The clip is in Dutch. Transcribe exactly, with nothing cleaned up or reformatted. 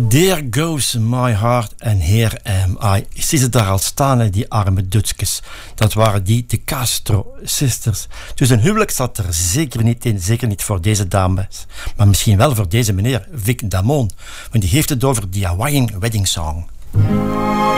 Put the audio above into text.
There goes my heart and here am I. Zie ze daar al staan, hè, die arme Dutskes. Dat waren die de Castro Sisters. Dus een huwelijk zat er zeker niet in. Zeker niet voor deze dames. Maar misschien wel voor deze meneer, Vic Damone. Want die heeft het over die Hawaiian Wedding Song.